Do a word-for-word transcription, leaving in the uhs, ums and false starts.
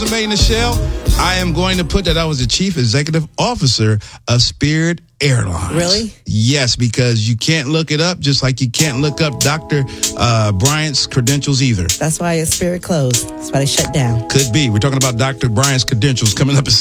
resume, Nichelle, I am going to put that I was the chief executive officer of Spirit Airlines. Really? Yes, because you can't look it up, just like you can't look up Doctor Uh, Bryant's credentials either. That's why Spirit closed. That's why they shut down. Could be. We're talking about Doctor Bryant's credentials coming up at